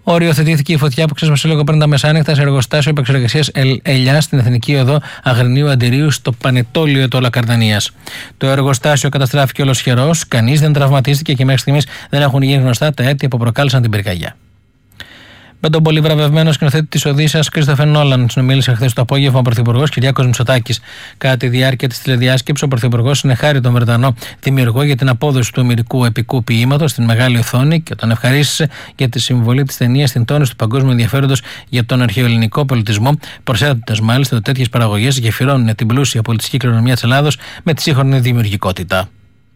Οριοθετήθηκε η φωτιά που ξέσπασε λίγο πριν τα μεσάνυχτα σε εργοστάσιο επεξεργασίας ελιά στην Εθνική Οδό Αγρινίου Αντιρίου στο Πανετόλιο του Λακαρδανίας. Το εργοστάσιο καταστράφηκε ολοσχερός, κανείς δεν τραυματίστηκε και μέχρι στιγμής δεν έχουν γίνει γνωστά τα αίτια που προκάλεσαν την πυρκαγιά. Με τον πολύ βραβευμένο σκηνοθέτη της Οδύσσειας, Κρίστοφερ Νόλαν, συνομίλησε χθες το απόγευμα ο Πρωθυπουργός Κυριάκος Μητσοτάκης. Κατά τη διάρκεια της τηλεδιάσκεψης, ο Πρωθυπουργός συνεχάρη τον Βρετανό δημιουργό για την απόδοση του ομηρικού επικού ποίηματος στην μεγάλη οθόνη και τον ευχαρίστησε για τη συμβολή της ταινίας στην τόνιση του παγκόσμιου ενδιαφέροντος για τον αρχαιοελληνικό πολιτισμό, προσθέτοντας μάλιστα ότι τέτοιες παραγωγές γεφυρώνουν την πλούσια πολιτιστική κληρονομιά της Ελλάδος με τη σύγχρονη δημιουργικότητα.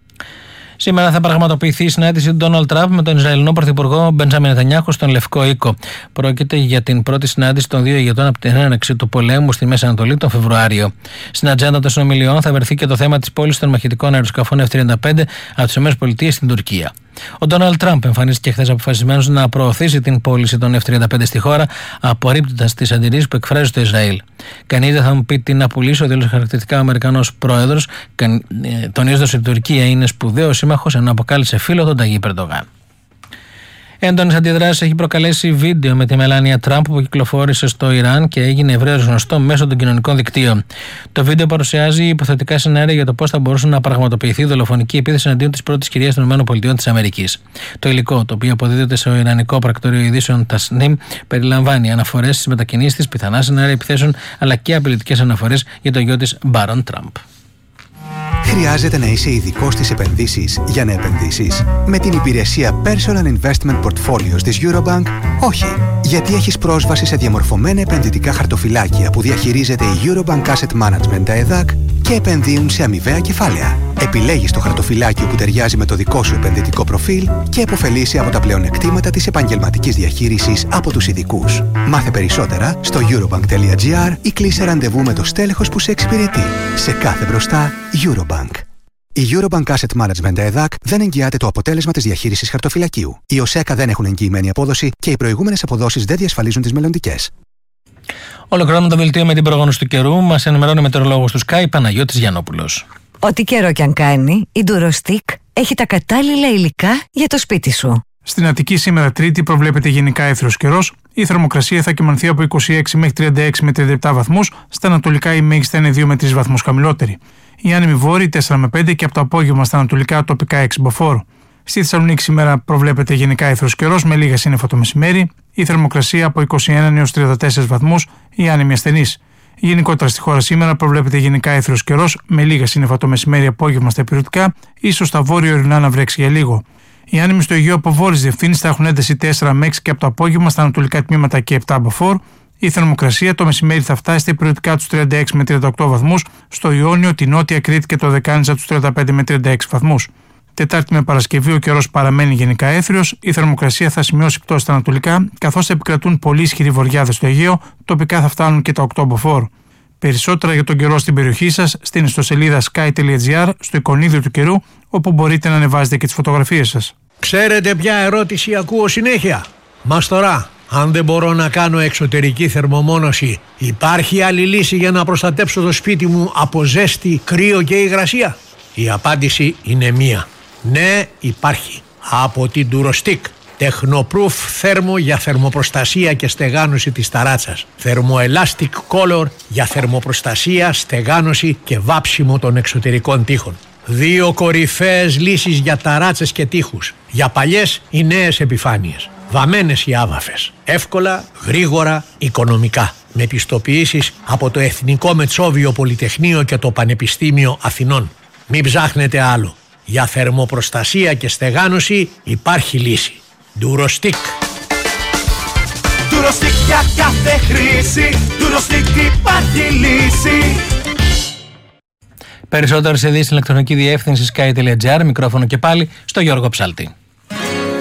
Σήμερα θα πραγματοποιηθεί η συνάντηση του Ντόναλντ Τραμπ με τον Ισραηλινό Πρωθυπουργό Μπεντζάμιν Νετανιάχου στον Λευκό Οίκο. Πρόκειται για την πρώτη συνάντηση των δύο ηγετών από την έναρξη του πολέμου στη Μέση Ανατολή τον Φεβρουάριο. Στην ατζέντα των συνομιλιών θα βρεθεί και το θέμα της πώλησης των μαχητικών αεροσκαφών F-35 από τις ΗΠΑ στην Τουρκία. Ο Ντόναλντ Τραμπ εμφανίστηκε χθες αποφασισμένος να προωθήσει την πώληση των F-35 στη χώρα, απορρίπτοντας τις αντιρρήσεις που εκφράζει στο Ισραήλ. Κανείς δεν θα μου πει τι να πουλήσω, δήλωσε χαρακτηριστικά ο Αμερικανός πρόεδρος, τονίζοντας ότι η Τουρκία είναι σπουδαίο σύμμαχος, ενώ αποκάλυψε φίλο τον Ταγίπ Ερντογάν. Έντονες αντιδράσεις έχει προκαλέσει βίντεο με τη Μελάνια Τραμπ που κυκλοφόρησε στο Ιράν και έγινε ευρέως γνωστό μέσω των κοινωνικών δικτύων. Το βίντεο παρουσιάζει υποθετικά σενάρια για το πώς θα μπορούσε να πραγματοποιηθεί η δολοφονική επίθεση εναντίον της πρώτης κυρίας των ΗΠΑ. Το υλικό, το οποίο αποδίδεται στο Ιρανικό πρακτορείο ειδήσεων Tasnim, περιλαμβάνει αναφορές στις μετακινήσεις της, πιθανά σενάρια επιθέσεων αλλά και απειλητικές αναφορές για το γιο της Μπάρον Τραμπ. Χρειάζεται να είσαι ειδικός στις επενδύσεις για να επενδύσεις? Με την υπηρεσία Personal Investment Portfolios της Eurobank, όχι. Γιατί έχεις πρόσβαση σε διαμορφωμένα επενδυτικά χαρτοφυλάκια που διαχειρίζεται η Eurobank Asset Management, τα ΕΔΑΚ, και επενδύουν σε αμοιβαία κεφάλαια. Επιλέγεις το χαρτοφυλάκιο που ταιριάζει με το δικό σου επενδυτικό προφίλ και επωφελείσαι από τα πλεονεκτήματα της επαγγελματικής διαχείρισης από τους ειδικούς. Μάθε περισσότερα στο eurobank.gr ή κλείσε ραντεβού με το στέλεχος που σε εξυπηρετεί. Σε κάθε μπροστά, Eurobank. Η Eurobank Asset Management ΕΔΑΚ δεν εγγυάται το αποτέλεσμα της διαχείρισης χαρτοφυλακίου. Οι ΟΣΕΚΑ δεν έχουν εγγυημένη απόδοση και οι προηγούμενες αποδόσεις δεν διασφαλίζουν τις μελλοντικές. Ολοκληρώνουμε το δελτίο με την πρόγνωση του καιρού. Μας ενημερώνει ο μετεωρολόγος του Sky, Παναγιώτης Γιαννόπουλος. Ό,τι καιρό κι αν κάνει, η Durostick έχει τα κατάλληλα υλικά για το σπίτι σου. Στην Αττική σήμερα Τρίτη προβλέπεται γενικά έθριος καιρός. Η θερμοκρασία θα κυμανθεί από 26 μέχρι 36 με 37 βαθμούς. Στα ανατολικά η μέγιστη είναι 2 με 3 βαθμούς χαμηλότερη. Η άνεμη βόρη 4 με 5 και από το απόγευμα στα ανατολικά τοπικά 6 μποφόρ. Στη Θεσσαλονίκη σήμερα προβλέπεται γενικά έθριος καιρός με λίγα σύννεφα το μεσημέρι. Η θερμοκρασία από 21 έως 34 βαθμούς, η άνεμη ασθενής. Γενικότερα στη χώρα σήμερα προβλέπεται γενικά έθριος καιρός με λίγα σύννεφα το μεσημέρι, απόγευμα στα υπηρετικά, ίσως στα βόρειο-ορεινά να βρέξει για λίγο. Οι άνεμοι στο Αιγαίο από βόρειες διευθύνσεις θα έχουν ένταση 4 με 6 και από το απόγευμα στα ανατολικά τμήματα και 7 μποφόρ. Η θερμοκρασία το μεσημέρι θα φτάσει στα υπηρετικά τους 36 με 38 βαθμούς, στο Ιόνιο, τη Νότια Κρήτη και το Δεκάνηζα τους 35 με 36 βαθμούς. Τετάρτη με Παρασκευή ο καιρός παραμένει γενικά έθριος, η θερμοκρασία θα σημειώσει πτώση στα ανατολικά, καθώς θα επικρατούν πολύ ισχυροί βοριάδες στο Αιγαίο, τοπικά θα φτάνουν και τα 8 μποφόρ. Περισσότερα για τον καιρό στην περιοχή σας στην ιστοσελίδα sky.gr, στο εικονίδιο του καιρού, όπου μπορείτε να ανεβάζετε και τις φωτογραφίες σας. Ξέρετε ποια ερώτηση ακούω συνέχεια? Μας τώρα, αν δεν μπορώ να κάνω εξωτερική θερμομόνωση, υπάρχει άλλη λύση για να προστατέψω το σπίτι μου από ζέστη, κρύο και υγρασία? Η απάντηση είναι μία. Ναι, υπάρχει. Από την Durostick. Technoproof θέρμο για θερμοπροστασία και στεγάνωση της ταράτσας. Thermoelastic Color για θερμοπροστασία, στεγάνωση και βάψιμο των εξωτερικών τοίχων. 2 κορυφαίες λύσεις για ταράτσες και τοίχους. Για παλιές ή νέες επιφάνειες. Βαμμένες ή άβαφες. Εύκολα, γρήγορα, οικονομικά. Με πιστοποιήσεις από το Εθνικό Μετσόβιο Πολυτεχνείο και το Πανεπιστήμιο Αθηνών. Μην ψάχνετε άλλο. Για θερμοπροστασία και στεγάνωση υπάρχει λύση. Durostick. Durostick για κάθε χρήση. Durostick υπάρχει λύση. Περισσότερες ειδήσεις στην ηλεκτρονική διεύθυνση sky.gr. Μικρόφωνο και πάλι στο Γιώργο Ψάλτη.